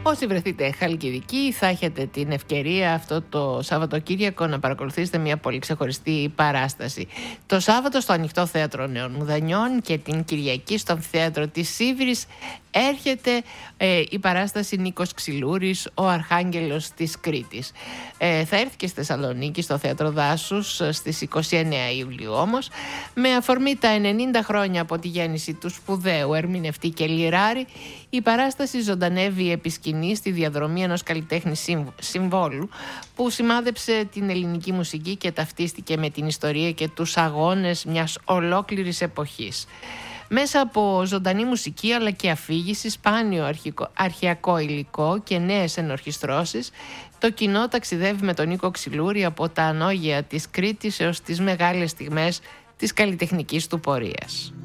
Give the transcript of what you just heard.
Όσοι βρεθείτε Χαλκιδική, θα έχετε την ευκαιρία αυτό το Σαββατοκύριακο να παρακολουθήσετε μια πολύ ξεχωριστή παράσταση. Το Σάββατο στο Ανοιχτό Θέατρο Νέων Μουδανιών και την Κυριακή στο Αμφιθέατρο της Σίβηρης έρχεται η παράσταση Νίκος Ξυλούρης, ο Αρχάγγελος της Κρήτης. Θα έρθει και στη Θεσσαλονίκη στο Θέατρο Δάσους στις 29 Ιουλίου όμως, με αφορμή τα 90 χρόνια από τη γέννηση του σπουδαίου ερμηνευτή και λιράρη. Η παράσταση ζωντανεύει επί σκηνή στη διαδρομή ενός καλλιτέχνη συμβόλου που σημάδεψε την ελληνική μουσική και ταυτίστηκε με την ιστορία και τους αγώνες μιας ολόκληρης εποχής. Μέσα από ζωντανή μουσική αλλά και αφήγηση, σπάνιο αρχαιακό υλικό και νέες ενορχιστρώσεις, το κοινό ταξιδεύει με τον Νίκο Ξυλούρη από τα ανώγεια της Κρήτης έως τις μεγάλες στιγμές της καλλιτεχνικής του πορείας.